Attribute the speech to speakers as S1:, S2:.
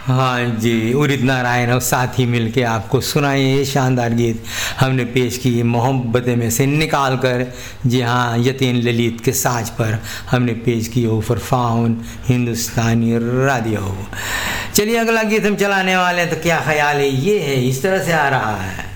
S1: हाँ जी, उदित नारायण और साथी मिलके आपको सुनाए ये शानदार गीत हमने पेश किए मोहब्बतें में से निकाल कर। जी हाँ, यतीन ललित के साज पर हमने पेश किए ओफर फाउन हिंदुस्तानी रेडियो। चलिए अगला गीत हम चलाने वाले हैं, तो क्या ख्याल है, ये है, इस तरह से आ रहा है।